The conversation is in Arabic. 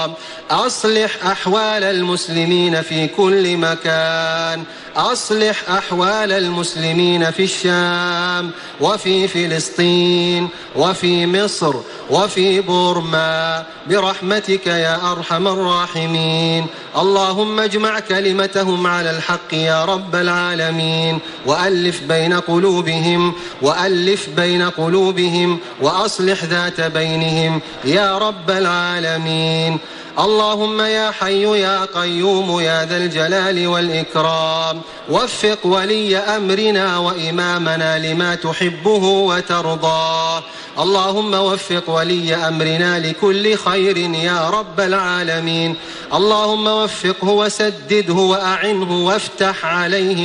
أصلح أحوال المسلمين في كل مكان، أصلح أحوال المسلمين في الشام وفي فلسطين وفي مصر وفي بورما برحمتك يا أرحم الراحمين. اللهم اجمع كلمتهم على الحق يا رب العالمين، وألف بين قلوبهم وأصلح ذات بينهم يا رب العالمين. اللهم يا حي يا قيوم يا ذا الجلال والإكرام، وفق ولي أمرنا وإمامنا لما تحبه وترضاه. اللهم وفق ولي أمرنا لكل خير يا رب العالمين. اللهم وفقه وسدده وأعنه وافتح عليه